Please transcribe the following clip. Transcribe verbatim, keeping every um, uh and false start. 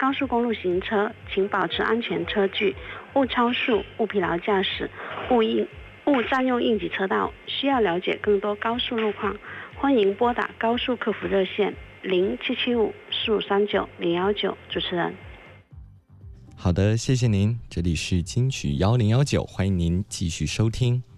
高速公路行车，请保持安全车距，勿超速、勿疲劳驾驶、勿应勿占用应急车道。需要了解更多高速路况，欢迎拨打高速客服热线零七七五四五三九零幺九。主持人。 好的，谢谢您，这里是金曲一零一九，欢迎您继续收听。